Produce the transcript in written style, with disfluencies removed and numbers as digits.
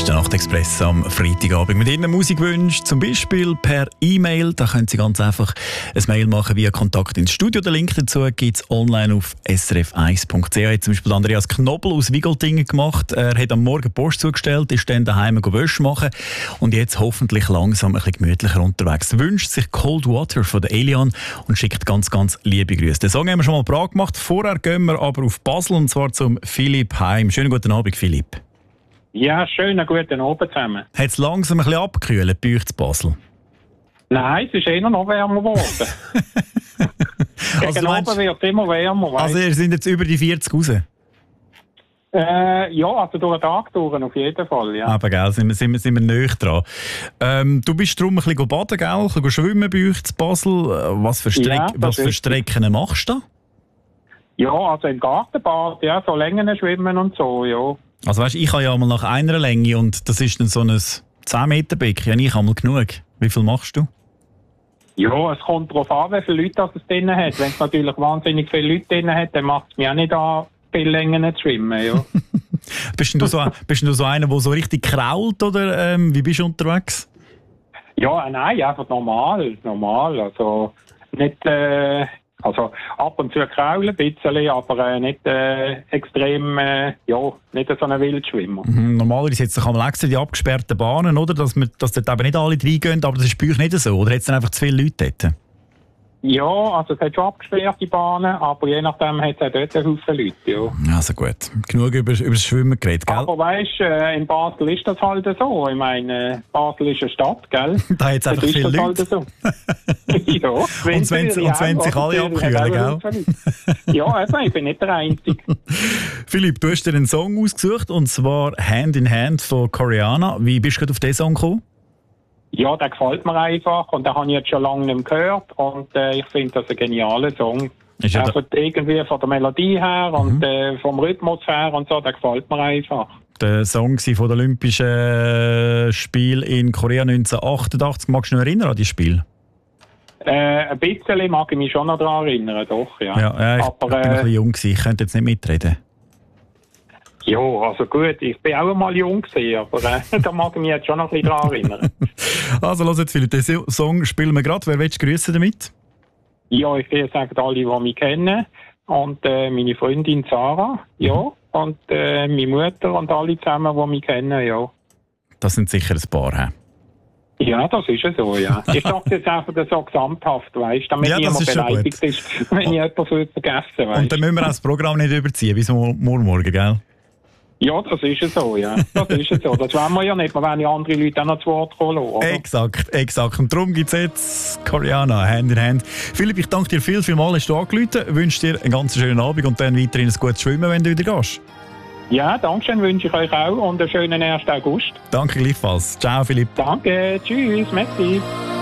ist der Nachtexpress am Freitagabend. Mit Ihren Musikwünschen, zum Beispiel per E-Mail. Da können Sie ganz einfach ein Mail machen via Kontakt ins Studio. Den Link dazu gibt es online auf srf1.ch. Hat zum Beispiel Andreas Knobel aus Wigoltingen gemacht. Er hat am Morgen Post zugestellt, ist dann daheim Wäsche machen und jetzt hoffentlich langsam ein bisschen gemütlicher unterwegs. Wünscht sich Cold Water von der Elian und schickt ganz, ganz liebe Grüße. Den Song haben wir schon mal parat gemacht. Vorher gehen wir aber auf Basel und zwar zum Philipp Heim. Schönen guten Abend, Philipp. Ja, schönen guten Abend zusammen. Hat es langsam ein bisschen abgekühlt bei euch zu Basel? Nein, es ist eher noch wärmer geworden. Gegen Abend wird es immer wärmer. Also ihr seid jetzt über die 40 raus? Ja, also durch den Tag durch, auf jeden Fall, ja. Aber gell, sind wir näher dran. Du bist darum ein bisschen baden, gell? Ein bisschen schwimmen bei euch zu Basel. Was für Strecken machst du da? Ja, also im Gartenbad, ja, so Längen schwimmen und so, ja. Also weißt, ich habe ja mal nach einer Länge und das ist dann so ein 10-Meter-Becken. Ja, ich habe mal genug. Wie viel machst du? Ja, es kommt darauf an, wie viele Leute es drin hat. Wenn es natürlich wahnsinnig viele Leute drin hat, dann macht es mir auch nicht an, viele Längen zu schwimmen, ja. Bist du so einer, der so richtig krault, oder wie bist du unterwegs? Ja, nein, einfach normal. Also nicht... Also ab und zu kraulen ein bisschen, aber nicht extrem, nicht so ein Wildschwimmer. Normalerweise jetzt einmal extra die abgesperrten Bahnen, oder? Dass dort eben nicht alle reingehen, aber das ist bei euch nicht so, oder hat es dann einfach zu viele Leute dort? Ja, also es hat schon abgesperrte Bahnen, aber je nachdem hat es auch dort einen Haufen Leute, ja. Also gut, genug über das Schwimmen geredet, gell? Aber weisst, in Basel ist das halt so. Ich meine, Basel ist eine Stadt, gell? Da hat es einfach viele Leute. Halt so. Ja, und wenn sich alle abkühlen, gell? Ja, eben, ich bin nicht der Einzige. Philipp, du hast dir einen Song ausgesucht, und zwar «Hand in Hand» von Koreana. Wie bist du auf diesen Song gekommen? Ja, der gefällt mir einfach und den habe ich jetzt schon lange nicht mehr gehört und ich finde das ein genialer Song. Also irgendwie von der Melodie her und vom Rhythmus her und so, der gefällt mir einfach. Der Song von den Olympischen Spielen in Korea 1988, magst du dich noch erinnern an dieses Spiel? Ein bisschen mag ich mich schon noch daran erinnern, doch, ja. Ja, ich bin ein bisschen jung gewesen, ich könnte jetzt nicht mitreden. Ja, also gut, ich bin auch einmal jung gewesen, aber da mag ich mich jetzt schon noch ein bisschen daran erinnern. Also, los jetzt, Philipp, den Song spielen wir gerade. Wer willst du grüßen damit? Ja, ich will sagen, alle, die mich kennen. Und meine Freundin Sarah, ja. Und meine Mutter und alle zusammen, die mich kennen, ja. Das sind sicher ein paar, he? Ja, das ist ja so, ja. Ich sage jetzt einfach so gesamthaft, weißt, damit niemand beleidigt ist, wenn ich etwas vergessen, weißt. Und dann müssen wir auch das Programm nicht überziehen, bis morgen, gell? Ja, das ist ja so, ja. Das ist ja so. Das wollen wir ja nicht. Wir wollen ja andere Leute auch noch zu Wort kommen lassen, oder? Exakt. Und darum gibt es jetzt Koreana, Hand in Hand. Philipp, ich danke dir vielmals, hast du angerufen. Ich wünsche dir einen ganz schönen Abend und dann weiterhin ein gutes Schwimmen, wenn du wieder gehst. Ja, danke schön, wünsche ich euch auch und einen schönen 1. August. Danke gleichfalls. Ciao, Philipp. Danke, tschüss, merci.